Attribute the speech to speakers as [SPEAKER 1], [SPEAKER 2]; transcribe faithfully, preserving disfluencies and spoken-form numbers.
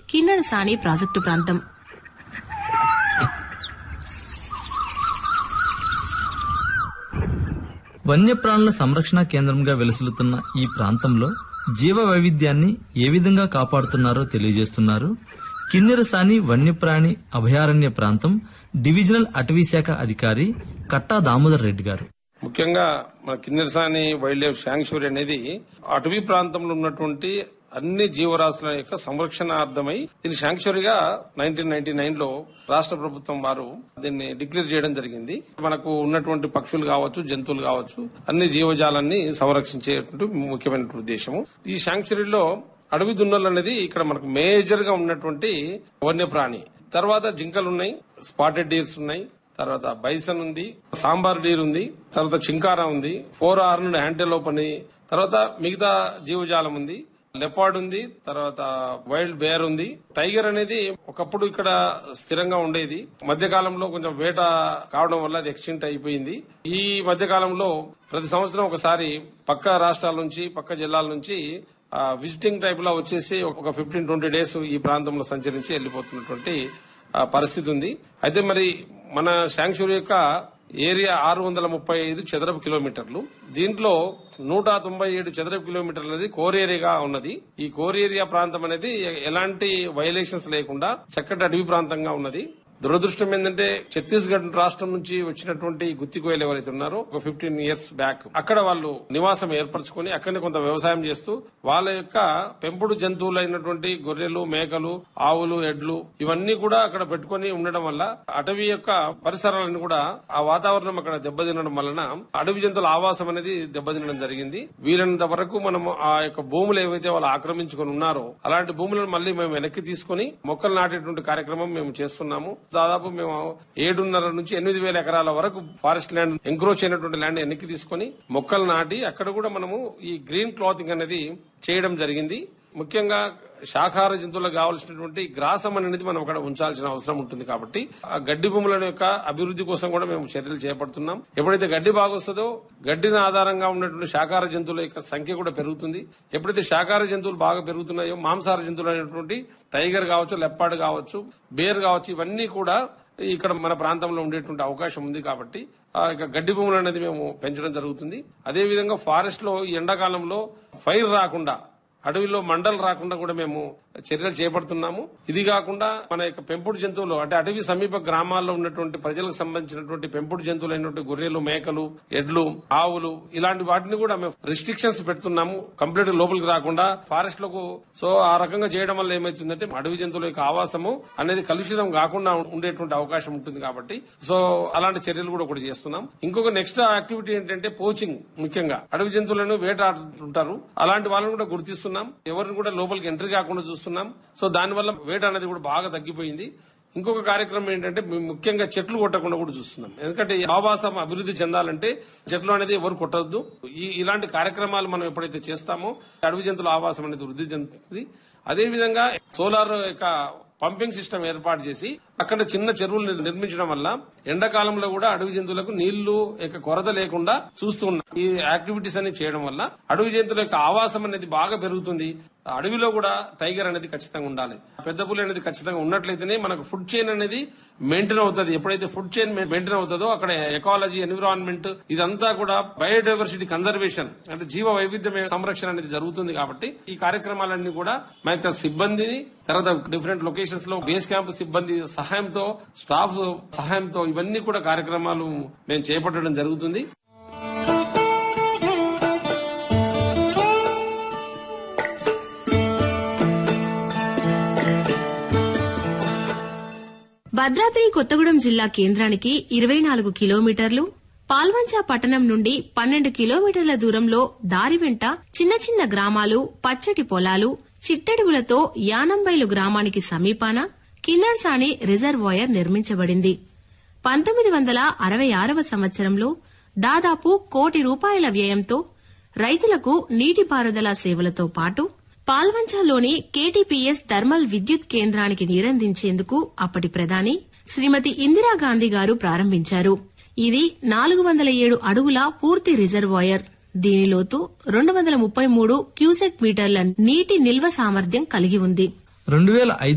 [SPEAKER 1] Kinnerasani project ప్రాంతం.
[SPEAKER 2] వన్యప్రాణుల సంరక్షణ కేంద్రంగా వెలుసులుతున్న ఈ ప్రాంతంలో జీవ వైవిధ్యాన్ని ఏ విధంగా కాపాడుతున్నారో తెలియజేస్తున్నారు కిన్నెరసాని వన్యప్రాణి అభయారణ్య ప్రాంతం డివిజనల్ అటవీశాఖ అధికారి కట్టా దామోదర్ రెడ్డి గారు.
[SPEAKER 3] ముఖ్యంగా మన కిన్నెరసాని వైల్డ్ లైఫ్ శాంక్చురీ అనేది అటవీ ప్రాంతంలో ఉన్నటువంటి అన్ని జీవరాశుల యొక్క సంరక్షణార్థమై దీని శాంక్చురీగా నైన్టీన్ నైన్టీ నైన్ లో రాష్ట్ర ప్రభుత్వం వారు దీన్ని డిక్లేర్ చేయడం జరిగింది. మనకు ఉన్నటువంటి పక్షులు కావచ్చు, జంతువులు కావచ్చు, అన్ని జీవజాలాన్ని సంరక్షించేటువంటి ముఖ్యమైన ఉద్దేశము. ఈ శాంక్చురీలో అడవి దున్నలు అనేది ఇక్కడ మనకు మేజర్ గా ఉన్నటువంటి వన్యప్రాణి. తర్వాత జింకలు ఉన్నాయి, స్పాటెడ్ డీర్స్ ఉన్నాయి, తర్వాత బైసన్ ఉంది, సాంబార్ డీర్ ఉంది, తర్వాత చింకారా ఉంది, ఫోర్ ఆర్న్ యాంటెలోప్ అని, తర్వాత మిగతా జీవజాలం ఉంది, లెపార్డ్ ఉంది, తర్వాత వైల్డ్ బేర్ ఉంది. టైగర్ అనేది ఒకప్పుడు ఇక్కడ స్థిరంగా ఉండేది. మధ్యకాలంలో కొంచెం వేట కావడం వల్ల అది ఎక్స్టింక్ట్ అయిపోయింది. ఈ మధ్యకాలంలో ప్రతి సంవత్సరం ఒకసారి పక్క రాష్ట్రాల నుంచి, పక్క జిల్లాల నుంచి విజిటింగ్ టైప్ లో వచ్చేసి ఒక ఫిఫ్టీన్ ట్వంటీ డేస్ ఈ ప్రాంతంలో సంచరించి వెళ్లిపోతున్నటువంటి పరిస్థితి ఉంది. అయితే మరి మన శాంక్చురీ యొక్క ఏరియా ఆరు వందల ముప్పై ఐదు చదరపు కిలోమీటర్లు. దీంట్లో నూట తొంభై ఏడు చదరపు కిలోమీటర్లు అనేది కోర్ ఏరియాగా ఉన్నది. ఈ కోర్ ఏరియా ప్రాంతం అనేది ఎలాంటి వైలేషన్స్ లేకుండా చక్కటి అడవి ప్రాంతంగా ఉన్నది. దురదృష్టం ఏంటంటే ఛత్తీస్గఢ్ రాష్ట్రం నుంచి వచ్చినటువంటి గుత్తి కోయలు ఎవరైతే ఉన్నారో ఒక ఫిఫ్టీన్ ఇయర్స్ బ్యాక్ అక్కడ వాళ్ళు నివాసం ఏర్పరచుకుని అక్కడనే కొంత వ్యవసాయం చేస్తూ వాళ్ళ యొక్క పెంపుడు జంతువులు అయినటువంటి గొర్రెలు, మేకలు, ఆవులు, ఎడ్లు ఇవన్నీ కూడా అక్కడ పెట్టుకుని ఉండడం వల్ల అటవీ యొక్క పరిసరాలను కూడా ఆ వాతావరణం అక్కడ దెబ్బతినడం వలన అడవి జంతువుల ఆవాసం అనేది దెబ్బతినడం జరిగింది. వీలైనంత వరకు మనం ఆ యొక్క భూములు ఏవైతే వాళ్ళు ఆక్రమించుకుని ఉన్నారో అలాంటి భూములను మళ్లీ మేము వెనక్కి తీసుకుని మొక్కలు నాటేటువంటి కార్యక్రమం మేము చేస్తున్నాము. దాదాపు మేము ఏడున్నర నుంచి ఎనిమిది వేల ఎకరాల వరకు ఫారెస్ట్ ల్యాండ్ ఎంక్రోచ్ అయినటువంటి ల్యాండ్ వెనక్కి తీసుకుని మొక్కలు నాటి అక్కడ కూడా మనము ఈ గ్రీన్ క్లాతింగ్ అనేది చేయడం జరిగింది. ముఖ్యంగా శాకాహార జంతువులకు కావాల్సినటువంటి గ్రాసం అనేది మనం అక్కడ ఉంచాల్సిన అవసరం ఉంటుంది. కాబట్టి ఆ గడ్డి భూముల యొక్క అభివృద్ధి కోసం కూడా మేము చర్యలు చేపడుతున్నాం. ఎప్పుడైతే గడ్డి బాగొస్తుందో గడ్డిని ఆధారంగా ఉన్నటువంటి శాకాహార జంతువుల యొక్క సంఖ్య కూడా పెరుగుతుంది. ఎప్పుడైతే శాకాహార జంతువులు బాగా పెరుగుతున్నాయో మాంసాహార జంతువులు అయినటువంటి టైగర్ కావచ్చు, లెప్పార్డ్ కావచ్చు, బేర్ కావచ్చు, ఇవన్నీ కూడా ఇక్కడ మన ప్రాంతంలో ఉండేటువంటి అవకాశం ఉంది. కాబట్టి ఇక గడ్డి భూములు అనేది మేము పెంచడం జరుగుతుంది. అదేవిధంగా ఫారెస్ట్ లో ఈ ఎండాకాలంలో ఫైర్ రాకుండా, అడవిలో మంటలు రాకుండా కూడా మేము చర్యలు చేపడుతున్నాము. ఇది కాకుండా మన యొక్క పెంపుడు జంతువులు అంటే అటవీ సమీప గ్రామాల్లో ఉన్నటువంటి ప్రజలకు సంబంధించినటువంటి పెంపుడు జంతువులు అయినటువంటి గొర్రెలు, మేకలు, ఎడ్లు, ఆవులు ఇలాంటి వాటిని కూడా మేము రిస్ట్రిక్షన్స్ పెడుతున్నాము, కంప్లీట్ లోపలికి రాకుండా ఫారెస్ట్ లకు. సో ఆ రకంగా చేయడం వల్ల ఏమైతుందంటే అడవి జంతువుల యొక్క ఆవాసము అనేది కలుషితం కాకుండా ఉండేటువంటి అవకాశం ఉంటుంది. కాబట్టి సో అలాంటి చర్యలు కూడా ఒకటి చేస్తున్నాం. ఇంకొక నెక్స్ట్ యాక్టివిటీ ఏంటంటే పోచింగ్. ముఖ్యంగా అడవి జంతువులను వేటాడుతుంటారు, అలాంటి వాళ్ళని కూడా గుర్తిస్తున్నాం. ఎవరిని కూడా లోపలికి ఎంట్రీ కాకుండా చూస్తున్నాం. సో దానివల్ల వేట అనేది కూడా బాగా తగ్గిపోయింది. ఇంకొక కార్యక్రమం ఏంటంటే ముఖ్యంగా చెట్లు కొట్టకుండా కూడా చూస్తున్నాం. ఎందుకంటే ఆవాసం అభివృద్ధి చెందాలంటే చెట్లు అనేది ఎవరు కొట్టద్దు. ఈ ఇలాంటి కార్యక్రమాలు మనం ఎప్పుడైతే చేస్తామో అడవి జంతువుల ఆవాసం అనేది వృద్ధి చెందుతుంది. అదేవిధంగా సోలార్ యొక్క పంపింగ్ సిస్టమ్ ఏర్పాటు చేసి అక్కడ చిన్న చెరువులు నిర్మించడం వల్ల ఎండాకాలంలో కూడా అడవి జంతువులకు నీళ్లు యొక్క కొరత లేకుండా చూస్తున్నాం. ఈ యాక్టివిటీస్ అన్ని చేయడం వల్ల అడవి జంతువుల యొక్క ఆవాసం అనేది బాగా పెరుగుతుంది. అడవిలో కూడా టైగర్ అనేది ఖచ్చితంగా ఉండాలి, పెద్ద పులి అనేది ఖచ్చితంగా ఉన్నట్లయితేనే మనకు ఫుడ్ చైన్ అనేది మెయింటైన్ అవుతుంది. ఎప్పుడైతే ఫుడ్ చైన్ మెయింటైన్ అవుతుందో అక్కడ ఎకాలజీ, ఎన్విరాన్మెంట్ ఇదంతా కూడా బయోడైవర్సిటీ కన్జర్వేషన్ అంటే జీవ వైవిధ్య సంరక్షణ అనేది జరుగుతుంది. కాబట్టి ఈ కార్యక్రమాలన్నీ కూడా మా యొక్క సిబ్బందిని, తర్వాత డిఫరెంట్ లొకేషన్స్ లో బేస్ క్యాంప్ సిబ్బంది సహాయంతో, స్టాఫ్ సహాయంతో ఇవన్నీ కూడా కార్యక్రమాలు మేము చేపట్టడం జరుగుతుంది.
[SPEAKER 1] భద్రాద్రి కొత్తగూడెం జిల్లా కేంద్రానికి ఇరవై నాలుగు కిలోమీటర్లు, పాల్వంచ పట్టణం నుండి పన్నెండు కిలోమీటర్ల దూరంలో దారి వెంట చిన్న చిన్న గ్రామాలు, పచ్చటి పొలాలు, చిట్టడవులతో యానంబైలు గ్రామానికి సమీపాన కిన్నెరసాని రిజర్వాయర్ నిర్మించబడింది. పంతొమ్మిది వందల అరవై ఆరవ సంవత్సరంలో దాదాపు కోటి రూపాయల వ్యయంతో రైతులకు నీటిపారుదల సేవలతో పాటు పాల్వంచలోని కేటీపీఎస్ థర్మల్ విద్యుత్ కేంద్రానికి నీరందించేందుకు అప్పటి ప్రధాని శ్రీమతి ఇందిరాగాంధీ గారు ప్రారంభించారు. ఇది నాలుగు వందల ఏడు అడుగుల పూర్తి రిజర్వాయర్. దీని లోతు రెండు వందల ముప్పై మూడు క్యూసెక్ మీటర్ల నీటి నిల్వ సామర్థ్యం కలిగి ఉంది.
[SPEAKER 2] రెండు వేల